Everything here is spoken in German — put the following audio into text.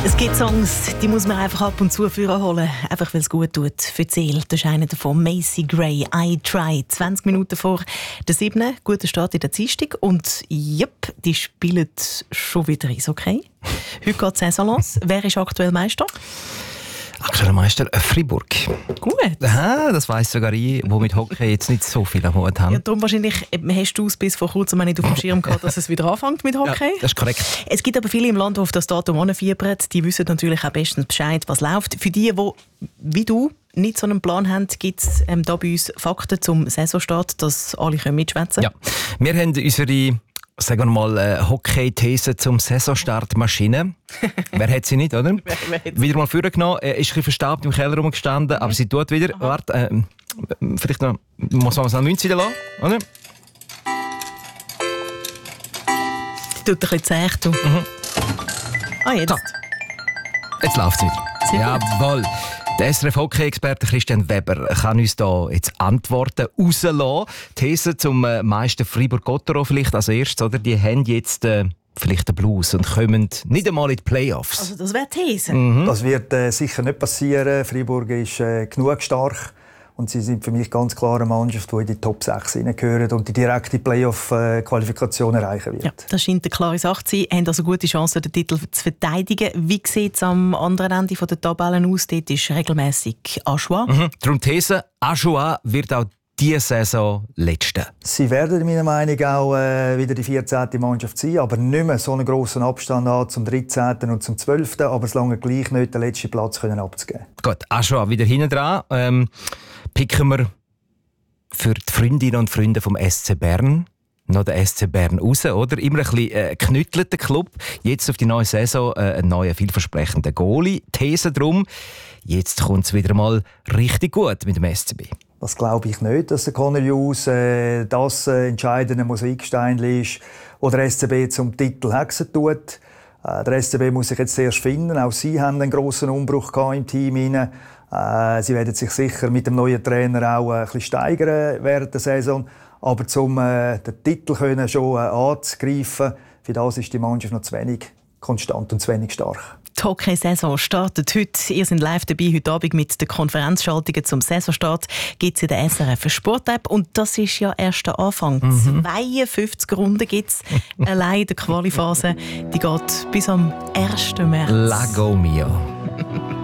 Es gibt Songs, die muss man einfach ab und zu holen, einfach weil es gut tut für die Seele. Das ist einer davon, Macy Gray, «I Try». 20 Minuten vor der 7. Guter Start in der Dienstag. Und die spielen schon wieder Eishockey. Heute geht die Saison los. Wer ist aktuell Meister? Aktueller Meister Fribourg. Gut. Aha, das weiss sogar ich, wo mit Hockey jetzt nicht so viel am Hut haben. Ja, darum wahrscheinlich hast du es bis vor kurzem nicht auf dem Schirm gehabt, dass es wieder anfängt mit Hockey. Ja, das ist korrekt. Es gibt aber viele im Land, die auf das Datum anfiebern. Die wissen natürlich auch bestens Bescheid, was läuft. Für die wie du, nicht so einen Plan haben, gibt es da bei uns Fakten zum Saisonstart, dass alle mitschwätzen können? Ja, wir haben unsere, sagen wir mal, Hockey-These zum Saisonstart Maschine. Wer hat sie nicht, oder? Wieder mal vorgenommen, ist ein bisschen verstaubt im Keller rumgestanden, aber sie tut wieder. Warte, vielleicht noch, muss man es noch 90 lassen, oder? Die tut ein bisschen zäh, du. Jetzt. So. Jetzt läuft es wieder. Sehr gut. Jawohl. Der SRF-Hockey-Experte Christian Weber kann uns da jetzt Antworten rauslassen. These zum Meister Fribourg-Gottero vielleicht als erstes, oder? Die haben jetzt vielleicht den Blues und kommen nicht einmal in die Playoffs. Also das wäre These. Das wird sicher nicht passieren. Fribourg ist genug stark. Und sie sind für mich ganz klar eine Mannschaft, die in die Top 6 hineingehört und die direkte Playoff-Qualifikation erreichen wird. Ja, das scheint eine klare Sache zu sein. Haben also gute Chancen, den Titel zu verteidigen. Wie sieht es am anderen Ende der Tabellen aus? Dort ist regelmässig Ajoie. Darum These, Ajoie wird auch diese Saison letzte. Sie werden meiner Meinung nach auch wieder die 14. Mannschaft sein, aber nicht mehr so einen grossen Abstand haben zum 13. und zum 12. Aber es lange gleich nicht den letzten Platz abzugeben. Gut, Ajoie wieder hinten dran. Picken wir für die Freundinnen und Freunde vom SC Bern noch den SC Bern raus, oder? Immer ein bisschen geknüttelter Club. Jetzt auf die neue Saison ein neuer, vielversprechender Goalie. These drum, jetzt kommt es wieder mal richtig gut mit dem SCB. Das glaube ich nicht, dass der Conor Hughes das entscheidende Mosaikstein ist, wo der SCB zum Titel hexen tut. Der SCB muss sich jetzt erst finden. Auch sie haben einen grossen Umbruch im Team. Sie werden sich sicher mit dem neuen Trainer auch ein bisschen steigern während der Saison. Aber um den Titel schon anzugreifen, für das ist die Mannschaft noch zu wenig konstant und zu wenig stark. Die Hockey-Saison startet heute. Ihr seid live dabei heute Abend mit den Konferenzschaltungen zum Saisonstart. Gibt es in der SRF Sport-App. Und das ist ja erst der Anfang. 52 Runden gibt es. Allein in der Qualiphase. Die geht bis am 1. März. Lago mio.